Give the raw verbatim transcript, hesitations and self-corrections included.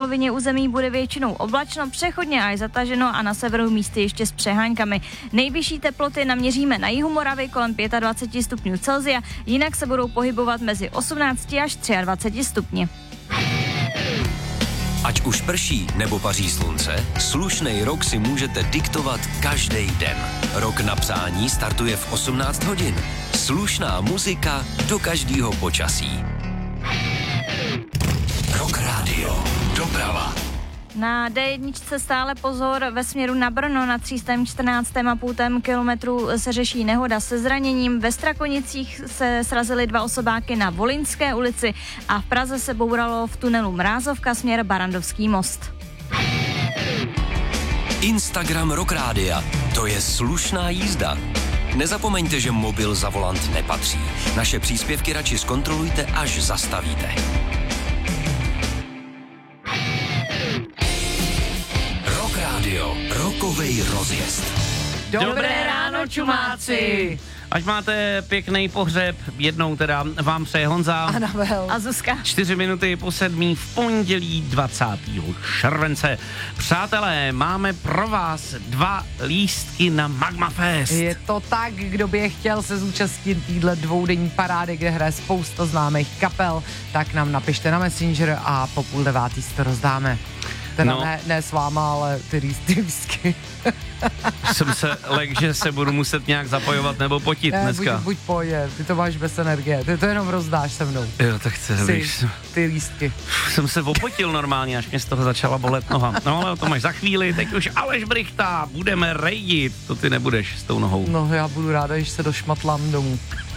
polovině území bude většinou oblačno, přechodně až zataženo a na severu místy ještě s přeháňkami. Nejvyšší teploty naměříme na jihu Moravy kolem dvacet pět stupňů Celsia, jinak se budou pohybovat mezi osmnáct až dvacet tři stupni. Ať už prší nebo paří slunce, slušnej rok si můžete diktovat každý den. Rok na psání startuje v osmnáct hodin. Slušná muzika do každého počasí. Rock Radio. Doprava. Na dé jedna stále pozor ve směru na Brno na tři sta čtrnáct a půl kilometru se řeší nehoda se zraněním. Ve Strakonicích se srazily dva osobáky na Volyňské ulici a v Praze se bouralo v tunelu Mrázovka směr Barandovský most. Instagram Rock Rádia. To je slušná jízda. Nezapomeňte, že mobil za volant nepatří. Naše příspěvky radši zkontrolujte, až zastavíte. Rock Radio. Rokovej rozjezd. Dobré ráno, čumáci! Ať máte pěkný pohřeb, jednou teda vám přeje Honza. Anabel. A Zuzka. Čtyři minuty po sedmí v pondělí dvacátého července. Přátelé, máme pro vás dva lístky na Magma Fest. Je to tak, kdo by je chtěl se zúčastnit týhle dvoudenní parády, kde hraje spousta známých kapel, tak nám napište na Messenger a po půl devátý si to rozdáme. Teda No. ne, ne s váma, ale ty lístky. Jsem se lek, že se budu muset nějak zapojovat nebo potit Ne, dneska. buď, buď pojď, ty to máš bez energie, ty to jenom rozdáš se mnou. Jo, tak chci, Si, víš, ty lístky. jsem se opotil normálně, až mě z toho začala bolet noha. No ale to máš za chvíli, teď už Aleš Brychta, budeme rejdit. To ty nebudeš s tou nohou. No já budu ráda, když se došmatlám domů.